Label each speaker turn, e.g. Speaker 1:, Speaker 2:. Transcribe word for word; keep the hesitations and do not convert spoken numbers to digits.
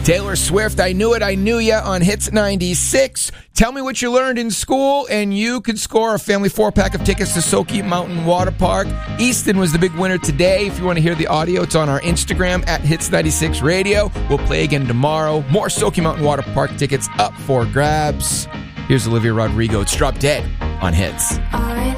Speaker 1: Taylor Swift, I Knew It, I Knew Ya on Hits ninety-six. Tell me what you learned in school, and you could score a family four-pack of tickets to Soaky Mountain Water Park. Easton was the big winner today. If you want to hear the audio, it's on our Instagram at Hits ninety-six Radio. We'll play again tomorrow. More Soaky Mountain Water Park tickets up for grabs. Here's Olivia Rodrigo. It's Drop Dead on Hits.